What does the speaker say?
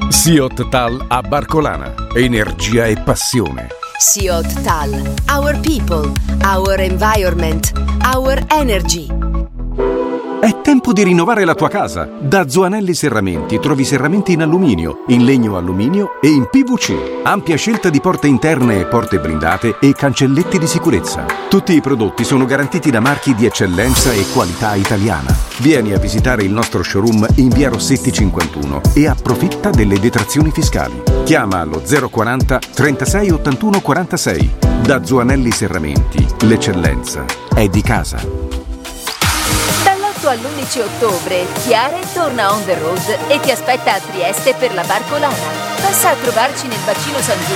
Siot Tal a Barcolana. Energia e passione. Siot Tal. Our people, our environment, our energy. È tempo di rinnovare la tua casa. Da Zoanelli Serramenti trovi serramenti in alluminio, in legno alluminio e in PVC. Ampia scelta di porte interne e porte blindate e cancelletti di sicurezza. Tutti i prodotti sono garantiti da marchi di eccellenza e qualità italiana. Vieni a visitare il nostro showroom in via Rossetti 51 e approfitta delle detrazioni fiscali. Chiama allo 040 36 81 46. Da Zoanelli Serramenti, l'eccellenza è di casa. All'11 ottobre Chiare torna on the road e ti aspetta a Trieste per la Barcolana. Passa a trovarci nel bacino San Giulio